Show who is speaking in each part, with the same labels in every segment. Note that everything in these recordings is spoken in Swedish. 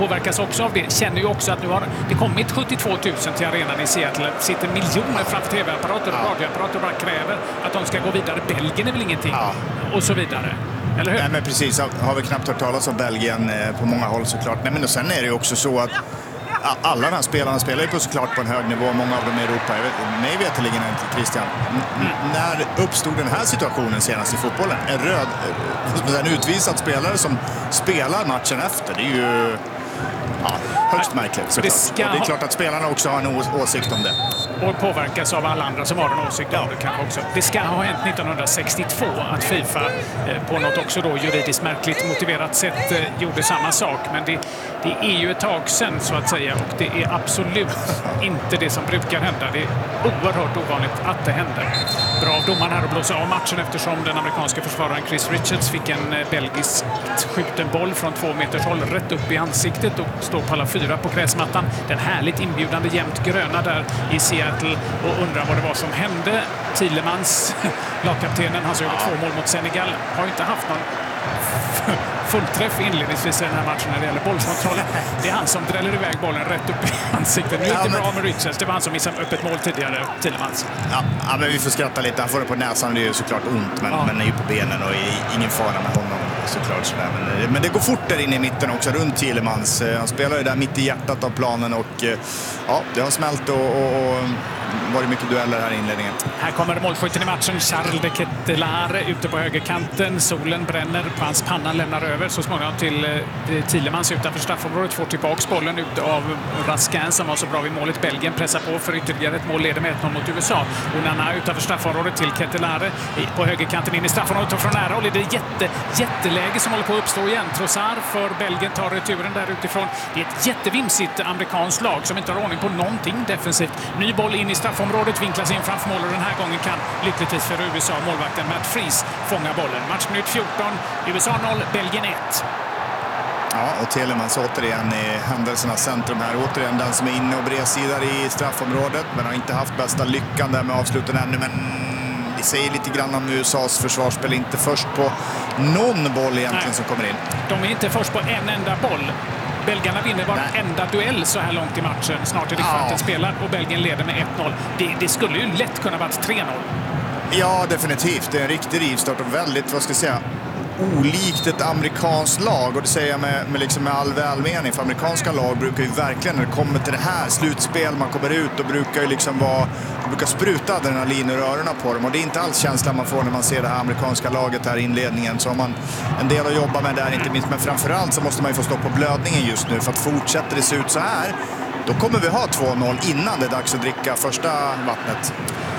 Speaker 1: påverkas också av det. Känner ju också att nu har det kommit 72 000 till arenan i Seattle. Sitter miljoner framför tv-apparater och radioapparater och bara kräver att de ska gå vidare. Belgien är väl ingenting. Och så vidare. Eller hur?
Speaker 2: Nej, men precis. Har vi knappt hört talas om Belgien på många håll såklart. Nej, men och sen är det ju också så att alla de här spelarna spelar ju såklart på en hög nivå. Många av dem i Europa. Mig veterligen inte, Christian. När uppstod den här situationen senast i fotbollen? En utvisad spelare som spelar matchen efter. Det är ju högst märkligt. Det är klart att spelarna också har en åsikt om det.
Speaker 1: Och påverkas av alla andra som har en åsikt om det kanske också. Det ska ha hänt 1962 att FIFA på något också då juridiskt märkligt motiverat sätt gjorde samma sak. Men det är ju ett tag sedan så att säga och det är absolut inte det som brukar hända. Det är oerhört ovanligt att det händer. Bra av domaren här att blåsa av matchen eftersom den amerikanska försvararen Chris Richards fick en belgisk skjuten boll från 2 meters håll rätt upp i ansiktet och står på alla 4 på gräsmattan. Den härligt inbjudande jämnt gröna där i Seattle och undrar vad det var som hände. Thielemans, lagkaptenen, han som gjorde 2 mål mot Senegal, har ju inte haft någon fullträff inledningsvis i den här matchen när det gäller bollkontrollen. Det är han som dräller iväg bollen rätt upp i ansiktet. Nu är det bra med Richards. Det var han som missade öppet mål tidigare, Thielemans.
Speaker 2: Ja, men vi får skratta lite. Han får det på näsan, det är ju såklart ont, men är ju på benen och är ingen fara med honom såklart. Sådär. Men det går fort där inne i mitten också, runt Thielemans. Han spelar ju där mitt i hjärtat av planen och det har smält och var det mycket dueller här i inledningen.
Speaker 1: Här kommer målskytten i matchen, Charles de Kettelare ute på högerkanten. Solen bränner på hans panna, lämnar över så småningom till Thielemans utanför straffområdet. Får tillbaka bollen ut av Raskin som var så bra vid målet. Belgien pressar på för ytterligare ett mål, leder med 1-0 mot USA. Onana utanför straffområdet till Kettelare på högerkanten in i straffområdet och från nära håll är det jätteläge som håller på att uppstå igen. Trossard för Belgien tar returen där utifrån. Det är ett jättevimsigt amerikanskt lag som inte har ordning på någonting defensivt. Ny boll in i straffområdet, vinklas in framför mål och den här gången kan lyckligtvis för USA målvakten Matt Freese fånga bollen. Matchminut 14, USA 0, Belgien 1.
Speaker 2: Ja, och Thielemans återigen i händelsernas centrum här. Återigen den som är inne och bredsidar i straffområdet men har inte haft bästa lyckan där med avsluten ännu. Men det säger lite grann om USAs försvarsspel. Inte först på någon boll egentligen som kommer in.
Speaker 1: De är inte först på en enda boll. Belgarna vinner varenda duell så här långt i matchen. Snart är det kvarten spelar och Belgien leder med 1-0. Det skulle ju lätt kunna varit 3-0.
Speaker 2: Ja, definitivt. Det är en riktig rivstart och väldigt, vad ska jag säga, olikt ett amerikanskt lag. Och det säger jag med all välmening. För amerikanska lag brukar ju verkligen, när det kommer till det här slutspel, man kommer ut och brukar ju liksom brukar spruta adrenalin ur öronen på dem. Och det är inte alls känslan man får när man ser det här amerikanska laget här i inledningen. Så har man en del att jobba med där, inte minst. Men framförallt så måste man ju få stopp på blödningen just nu. För att fortsätter det se ut så här, då kommer vi ha 2-0 innan det är dags att dricka första vattnet.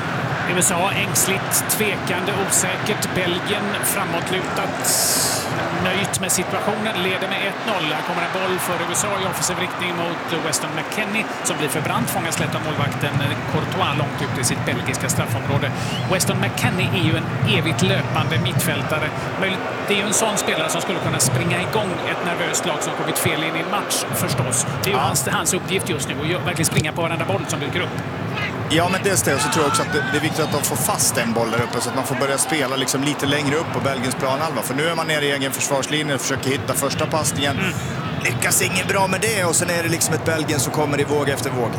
Speaker 1: USA ängsligt, tvekande, osäkert. Belgien framåtlutat, nöjt med situationen, leder med 1-0. Här kommer en boll för USA i offensiv riktning mot Weston McKennie som blir förbrant, fångas lätt av målvakten Courtois långt ut i sitt belgiska straffområde. Weston McKennie är ju en evigt löpande mittfältare. Det är ju en sån spelare som skulle kunna springa igång ett nervöst lag som kommit fel in i en match förstås. Det är ju hans uppgift just nu att verkligen springa på varenda boll som dyker upp.
Speaker 2: Ja, men dels det, så tror jag också att det är viktigt att de får fast en boll där uppe så att man får börja spela liksom lite längre upp på Belgiens planhalva. För nu är man nere i egen försvarslinje och försöker hitta första passningen. Lyckas ingen bra med det och sen är det liksom ett Belgien som kommer i våg efter våg.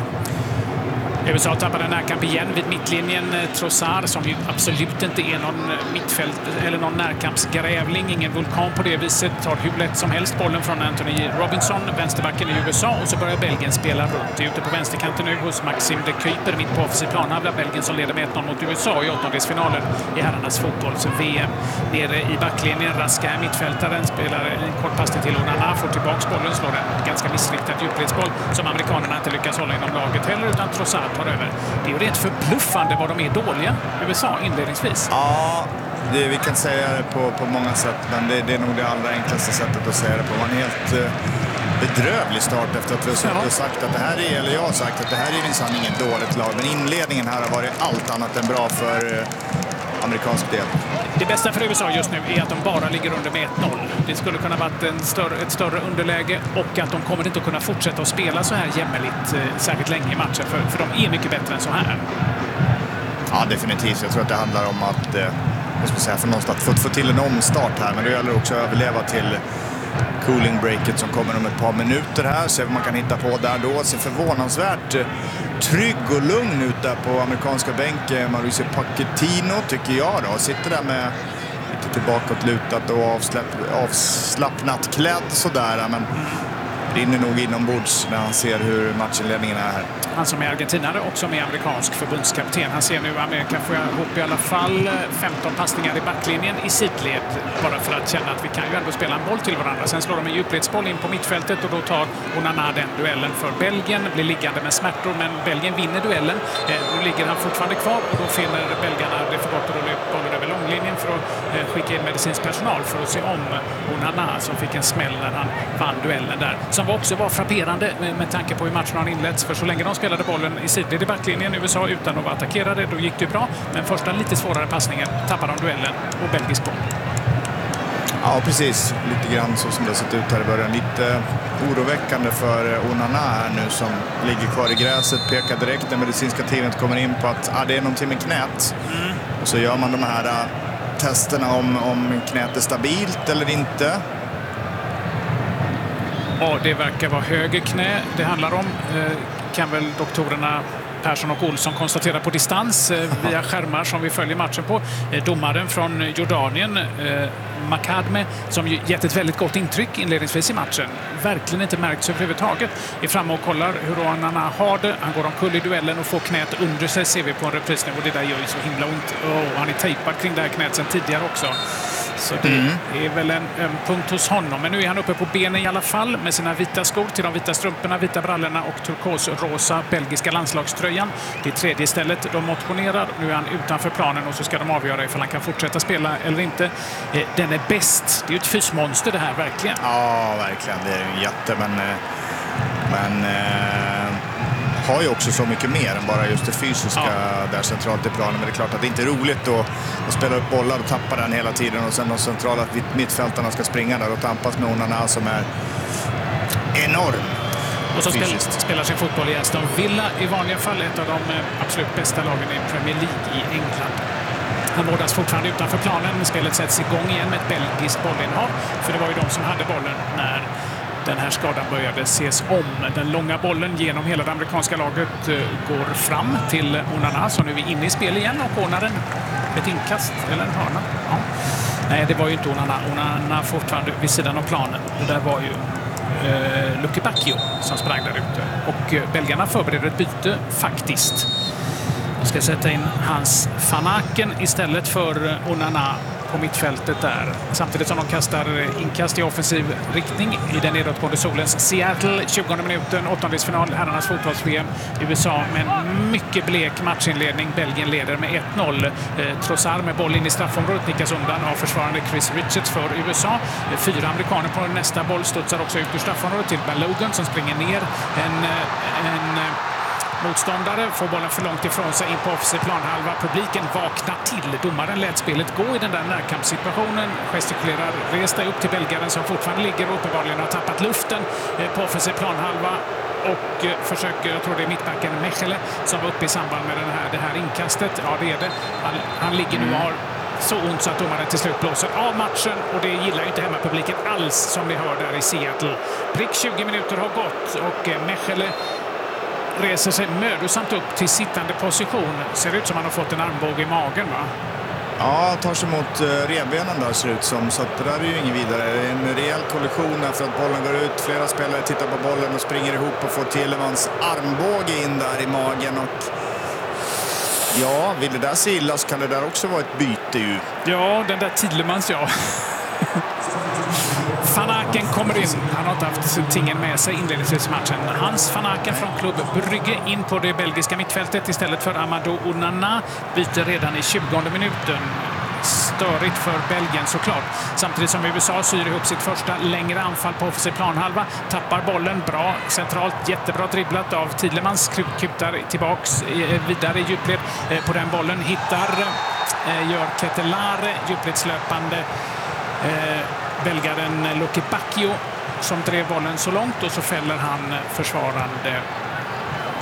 Speaker 1: USA tappar en närkamp igen vid mittlinjen. Trossard som ju absolut inte är någon mittfält eller någon närkampsgrävling. Ingen vulkan på det viset. Tar hur lätt som helst bollen från Anthony Robinson, vänsterbacken i USA. Och så börjar Belgien spela runt. Det är ute på vänsterkanten nu hos Maxime de Kuyper mitt på offensiv planhalva. Belgien som leder med 1-0 mot USA i åttondelsfinalen i herrarnas fotbolls-VM. Nere i backlinjen, Raska mittfältaren spelar en kort passning till Onana. Får tillbaka bollen, slår en ganska missriktad djupledsboll som amerikanerna inte lyckas hålla inom laget heller utan Trossard tar över. Det är ju rent förbluffande vad de är dåliga, USA, inledningsvis.
Speaker 2: Ja, vi kan säga det på många sätt, men det är nog det allra enklaste sättet att säga det på. Man är helt bedrövlig start efter att vi har sagt att det här är, eller jag har sagt att det här är minsann inget dåligt lag. Men inledningen här har varit allt annat än bra för amerikansk del.
Speaker 1: Det bästa för USA just nu är att de bara ligger under med 1-0. Det skulle kunna vara ett större underläge och att de kommer inte att kunna fortsätta att spela så här jämmerligt särskilt länge i matchen. För de är mycket bättre än så här.
Speaker 2: Ja, definitivt. Jag tror att det handlar om att för någonstans få till en omstart här. Men det gäller också att överleva till cooling breaket som kommer om ett par minuter här. Se vad man kan hitta på där då. Ser förvånansvärt trygg och lugn ut där på amerikanska bänken. Mauricio Pochettino tycker jag då. Sitter där med lite tillbakåtlutat och avslappnat klädd sådär. Men rinner nog inombords när han ser hur matchinledningen är här.
Speaker 1: Han som är argentinare och som är amerikansk förbundskapten. Han ser nu Amerika får ihop i alla fall 15 passningar i backlinjen i sidled. Bara för att känna att vi kan ju ändå spela en boll till varandra. Sen slår de en djupledsboll in på mittfältet och då tar Onana den duellen för Belgien. Blir liggande med smärtor men Belgien vinner duellen. Då ligger han fortfarande kvar och då finner belgarna det för gott att rulla upp bollen över långlinjen för att skicka in medicinsk personal för att se om Onana som fick en smäll när han vann duellen där. Som också var frapperande med tanke på hur matchen har inletts. För så länge de spelade bollen i sidled i backlinjen i USA utan att vara attackerade, då gick det bra. Men första lite svårare passningen tappade de duellen och belgisk boll.
Speaker 2: Ja, precis. Lite grann så som det har sett ut här i början. Lite oroväckande för Onana här nu som ligger kvar i gräset. Pekar direkt när medicinska teamet kommer in på att det är någonting med knät. Och så gör man de här testerna om knät är stabilt eller inte.
Speaker 1: Ja, det verkar vara höger knä det handlar om. Kan väl doktorerna Persson och Olsson konstatera på distans via skärmar som vi följer matchen på. Domaren från Jordanien, Makadme, som gett ett väldigt gott intryck inledningsvis i matchen. Verkligen inte märkts överhuvudtaget. Är framme och kollar hur Onana har det. Han går omkull i duellen och får knät under sig, ser vi på en repris nu. Och det där gör ju så himla ont. Han är tejpad kring det här knät sedan tidigare också. Så det är väl en punkt hos honom. Men nu är han uppe på benen i alla fall med sina vita skor till de vita strumporna, vita brallorna och turkosrosa belgiska landslagströjan. Det är tredje stället. De motionerar. Nu är han utanför planen och så ska de avgöra ifall han kan fortsätta spela eller inte. Den är bäst. Det är ju ett fysmonster det här, verkligen.
Speaker 2: Ja, verkligen. Det är ju en jätte, men har ju också så mycket mer än bara just det fysiska där centralt i planen. Men det är klart att det inte är roligt att spela upp bollar och tappa den hela tiden och sen de centrala mittfältarna ska springa där och tampas med Onana som är enorm.
Speaker 1: Och så spelar sin fotboll i Aston Villa i vanliga fall, ett av de absolut bästa lagen i Premier League i England. Han vårdas fortfarande utanför planen. Spelet sätts igång igen med ett belgiskt bollinnehav. För det var ju de som hade bollen när den här skadan började ses om. Den långa bollen genom hela det amerikanska laget går fram till Onana som nu är inne i spel igen och ordnar ett inkast eller en hörna. Ja. Nej, det var ju inte Onana. Onana fortfarande vid sidan av planen. Det där var ju Lucky Bacchio som sprang där ute. Och belgarna förbereder ett byte faktiskt. De ska sätta in Hans van Aken istället för Onana på mittfältet där. Samtidigt som de kastar inkast i offensiv riktning i den nedåtgående solens Seattle. 20 minuten, åttondelsfinal, herrarnas fotbolls-VM. USA med en mycket blek matchinledning. Belgien leder med 1-0. Trossard med boll in i straffområdet nickas undan av försvarande Chris Richards för USA. 4 amerikaner på nästa boll studsar också ut ur straffområdet till Balogun som springer ner. En motståndare får bollen för långt ifrån sig in på offensiv planhalva. Publiken vaknar till. Domaren lät spelet gå i den där närkampssituationen. Gestikulerar, resta upp till belgaren som fortfarande ligger och uppenbarligen har tappat luften på offensiv planhalva. Och försöker, jag tror det är mittbacken Mechele som var uppe i samband med det här inkastet. Ja, det är det. Han ligger nu och har så ont så att domaren till slut blåser av matchen. Och det gillar ju inte hemmapubliken alls som ni hör där i Seattle. Prick 20 minuter har gått och Mechele reser sig mödosamt upp till sittande position. Ser ut som han har fått en armbåge i magen, va?
Speaker 2: Ja, tar sig mot revbenen där ser ut som. Så att det där är ju inget vidare. Det är en rejäl kollision här för att bollen går ut. Flera spelare tittar på bollen och springer ihop och får Tielemans armbåge in där i magen. Och ja, vill det där se illa så kan det där också vara ett byte ju.
Speaker 1: Ja, den där Tielemans, ja. Van Aken kommer in. Han har inte haft tingen med sig inledningsvis i matchen. Hans Van Aken från klubb Brygge in på det belgiska mittfältet istället för Amadou Onana. Byter redan i 20:e minuten. Störigt för Belgien såklart. Samtidigt som USA syr ihop sitt första längre anfall på offensiv planhalva. Tappar bollen bra centralt. Jättebra dribblat av Tielemans. Kutar tillbaks vidare i djupled på den bollen. Gör Ketelare djupledslöpande. Belgaren Lucky Bacchio som drev bollen så långt och så fäller han försvarande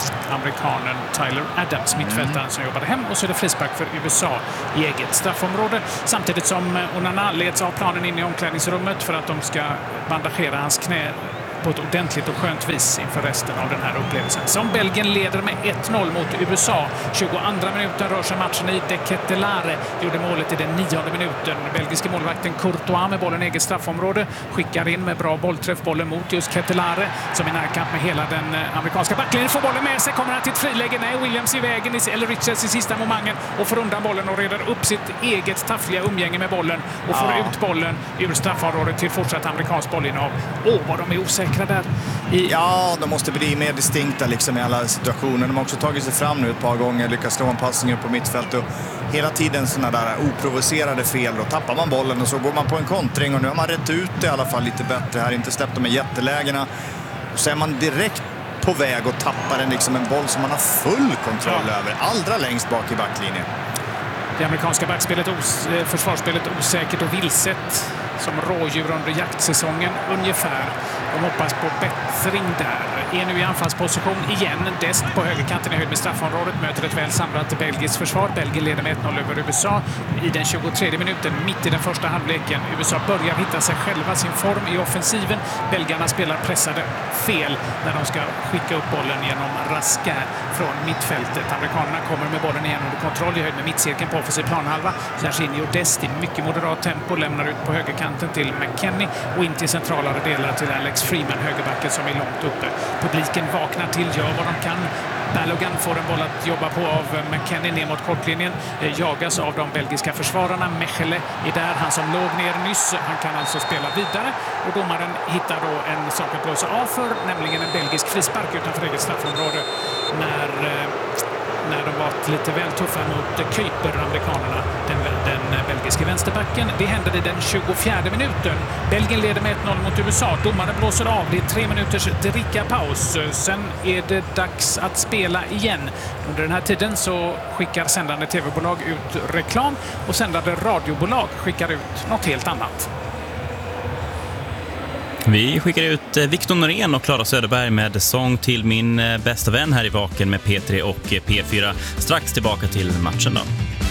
Speaker 1: amerikanen Tyler Adams, mittfältaren som jobbade hem, och så är det frispark för USA i eget straffområde. Samtidigt som Onana leds av planen in i omklädningsrummet för att de ska bandagera hans knä på ett ordentligt och skönt vis inför resten av den här upplevelsen. Som Belgien leder med 1-0 mot USA. 22 minuten rör sig matchen i. De Ketelaere gjorde målet i den 9:e minuten. Belgiske målvakten Courtois med bollen i eget straffområde skickar in med bra bollträff bollen mot just Ketelaere som i närkamp med hela den amerikanska backlinjen. Får bollen med sig, kommer han till ett friläge. Nej, Williams i vägen, eller Richards i sista momangen och får undan bollen och reder upp sitt eget taffliga umgänge med bollen och får ut bollen ur straffområdet till fortsatt amerikansk bollinnehav. Vad de är osäkra där.
Speaker 2: Ja, de måste bli mer distinkta liksom i alla situationer. De har också tagit sig fram nu ett par gånger, lyckas slå en passning upp på mittfält och hela tiden sådana där oprovocerade fel. Då tappar man bollen och så går man på en kontring och nu har man rätt ut det i alla fall lite bättre här, inte släppt de här jättelägena. Och så är man direkt på väg och tappar en boll som man har full kontroll över, allra längst bak i backlinjen.
Speaker 1: Det amerikanska backspelet, försvarsspelet osäkert och vilset som rådjur under jaktsäsongen ungefär. De hoppas på bättring där. Är nu i anfallsposition igen. Dest på högerkanten i höjd med straffområdet möter ett väl samlat belgiskt försvar. Belgien leder med 1-0 över USA i den 23:e minuten, mitt i den första halvleken. USA börjar hitta sig själva, sin form i offensiven. Belgarna spelar pressade fel när de ska skicka upp bollen genom Rasquin från mittfältet. Amerikanerna kommer med bollen igen under kontroll i höjd med mittcirkeln på offensiv planhalva. Jorginho Dest i mycket moderat tempo lämnar ut på högerkanten till McKennie och in till centralare delar till Alex Freeman, högerbacken som är långt uppe. Publiken vaknar till, gör vad de kan. Balogun får en boll att jobba på av McKennie ner mot kortlinjen. Jagas av de belgiska försvararna. Mechele är där, han som låg ner nyss. Han kan alltså spela vidare. Och domaren hittar då en sak att blåsa av för, nämligen en belgisk frispark utanför eget straffområde. När de var lite väl tuffa mot Kuiper, amerikanerna, den belgiska vänsterbacken. Det händer i den 24:e minuten. Belgien leder med 1-0 mot USA. Domaren blåser av. Det är 3 minuters drickapaus. Sen är det dags att spela igen. Under den här tiden så skickar sändande tv-bolag ut reklam och sändande radiobolag skickar ut något helt annat.
Speaker 3: Vi skickar ut Victor Norén och Clara Söderberg med sång till min bästa vän här i Vaken med P3 och P4. Strax tillbaka till matchen då.